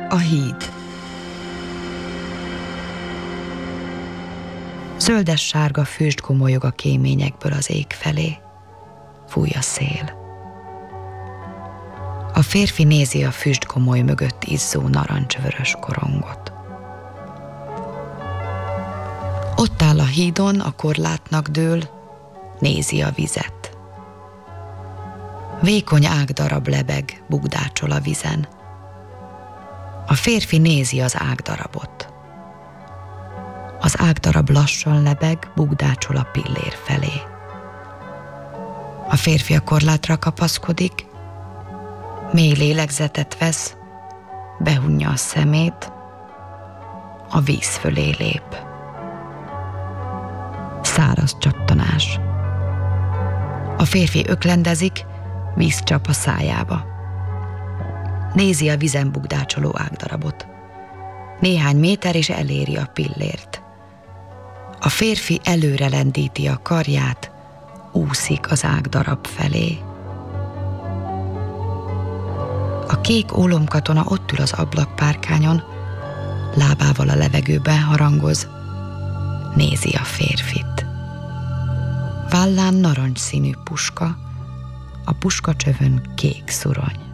A híd. Zöldes-sárga füst gomolyog a kéményekből az ég felé. Fúj a szél. A férfi nézi a füstgomoly mögött izzó narancsvörös korongot. Ott áll a hídon, a korlátnak dől, nézi a vizet. Vékony ágdarab lebeg, bugdácsol a vizen. A férfi nézi az ágdarabot. Az ágdarab lassan lebeg, bugdácsol a pillér felé. A férfi a korlátra kapaszkodik, mély lélegzetet vesz, behunja a szemét, a víz fölé lép. Száraz csattanás. A férfi öklendezik, víz csap a szájába. Nézi a vizen bugdácsoló ágdarabot. Néhány méter és eléri a pillért. A férfi előre lendíti a karját, úszik az ágdarab felé. A kék ólomkatona ott ül az ablakpárkányon, lábával a levegőben harangoz, nézi a férfit. Vállán narancsszínű puska, a puskacsövön kék szurony.